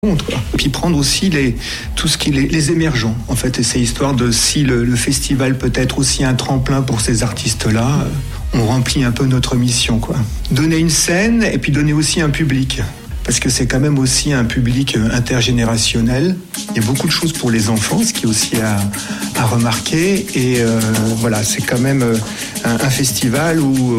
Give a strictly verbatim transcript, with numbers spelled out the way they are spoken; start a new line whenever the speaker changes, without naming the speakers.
Quoi. Puis prendre aussi les, tout ce qui les, les émergents, en fait, et c'est histoire de si le, le festival peut être aussi un tremplin pour ces artistes-là, on remplit un peu notre mission, quoi. Donner une scène et puis donner aussi un public, parce que c'est quand même aussi un public intergénérationnel. Il y a beaucoup de choses pour les enfants, ce qui est aussi à, à remarquer, et euh, voilà, c'est quand même un, un festival où